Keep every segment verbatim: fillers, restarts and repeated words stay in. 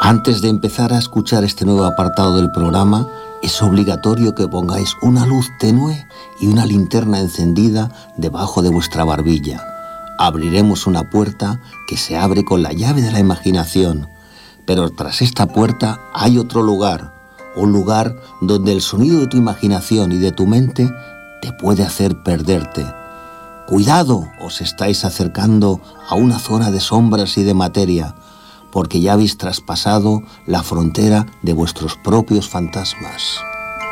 Antes de empezar a escuchar este nuevo apartado del programa, es obligatorio que pongáis una luz tenue y una linterna encendida debajo de vuestra barbilla. Abriremos una puerta que se abre con la llave de la imaginación, pero tras esta puerta hay otro lugar, un lugar donde el sonido de tu imaginación y de tu mente te puede hacer perderte. Cuidado, os estáis acercando a una zona de sombras y de materia, porque ya habéis traspasado la frontera de vuestros propios fantasmas.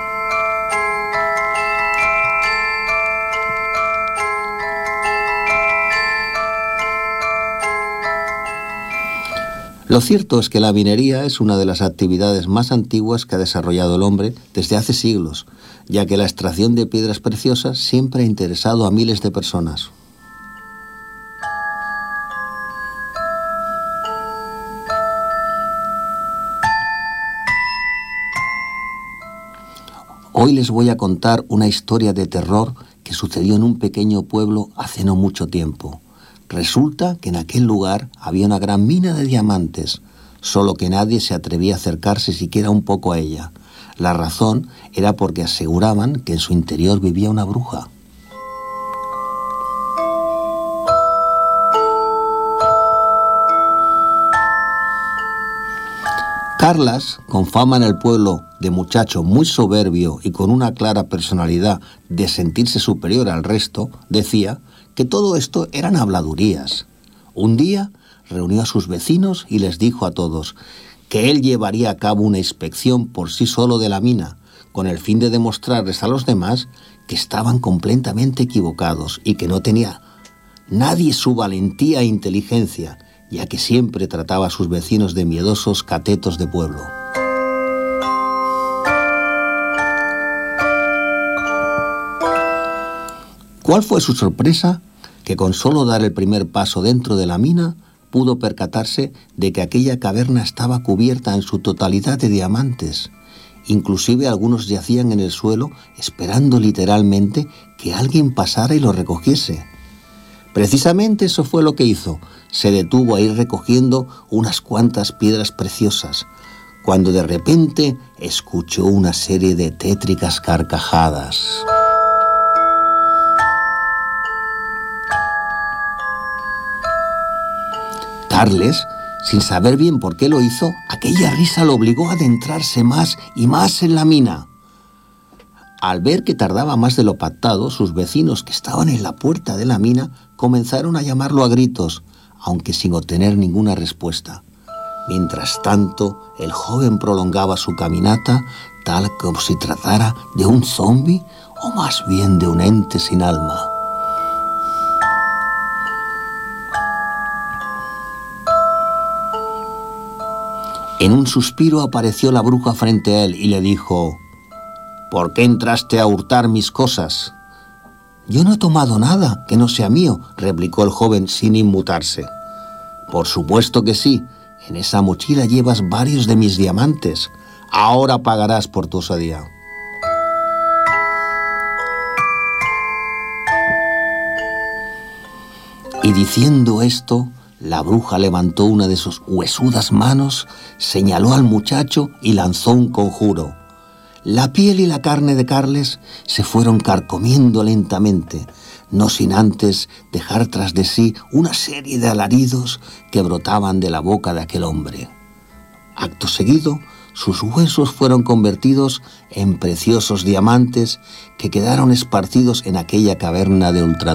Lo cierto es que la minería es una de las actividades más antiguas que ha desarrollado el hombre desde hace siglos, ya que la extracción de piedras preciosas siempre ha interesado a miles de personas. Hoy les voy a contar una historia de terror que sucedió en un pequeño pueblo hace no mucho tiempo. Resulta que en aquel lugar había una gran mina de diamantes, solo que nadie se atrevía a acercarse siquiera un poco a ella. La razón era porque aseguraban que en su interior vivía una bruja. Carlas, con fama en el pueblo de muchacho muy soberbio y con una clara personalidad de sentirse superior al resto, decía que todo esto eran habladurías. Un día reunió a sus vecinos y les dijo a todos que él llevaría a cabo una inspección por sí solo de la mina, con el fin de demostrarles a los demás que estaban completamente equivocados y que no tenía nadie su valentía e inteligencia, ya que siempre trataba a sus vecinos de miedosos catetos de pueblo. ¿Cuál fue su sorpresa? Que con solo dar el primer paso dentro de la mina, pudo percatarse de que aquella caverna estaba cubierta en su totalidad de diamantes. Inclusive algunos yacían en el suelo esperando literalmente que alguien pasara y los recogiese. Precisamente eso fue lo que hizo. Se detuvo a ir recogiendo unas cuantas piedras preciosas, cuando de repente escuchó una serie de tétricas carcajadas. Carles, sin saber bien por qué lo hizo, aquella risa lo obligó a adentrarse más y más en la mina. Al ver que tardaba más de lo pactado, sus vecinos que estaban en la puerta de la mina comenzaron a llamarlo a gritos, aunque sin obtener ninguna respuesta. Mientras tanto, el joven prolongaba su caminata tal como si tratara de un zombi o más bien de un ente sin alma. En un suspiro apareció la bruja frente a él y le dijo: «¿Por qué entraste a hurtar mis cosas?» «Yo no he tomado nada que no sea mío», replicó el joven sin inmutarse. «Por supuesto que sí. En esa mochila llevas varios de mis diamantes. Ahora pagarás por tu osadía». Y diciendo esto, la bruja levantó una de sus huesudas manos, señaló al muchacho y lanzó un conjuro. La piel y la carne de Carles se fueron carcomiendo lentamente, no sin antes dejar tras de sí una serie de alaridos que brotaban de la boca de aquel hombre. Acto seguido, sus huesos fueron convertidos en preciosos diamantes que quedaron esparcidos en aquella caverna de ultratumba.